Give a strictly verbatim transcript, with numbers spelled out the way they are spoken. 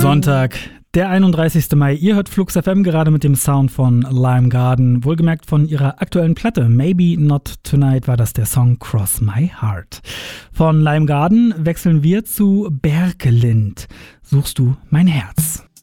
Sonntag, der einunddreißigster Mai. Ihr hört Flux F M gerade mit dem Sound von Lime Garden. Wohlgemerkt von ihrer aktuellen Platte Maybe Not Tonight war das der Song Cross My Heart. Von Lime Garden wechseln wir zu Berkelind. Suchst du mein Herz?